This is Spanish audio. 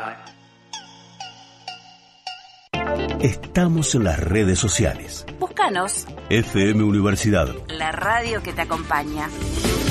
Estamos en las redes sociales. Búscanos. FM Universidad. La radio que te acompaña.